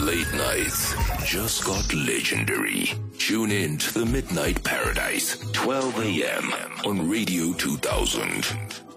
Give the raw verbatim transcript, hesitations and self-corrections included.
Late nights just got legendary. Tune in to the Midnight Paradise, twelve a.m. on Radio two thousand.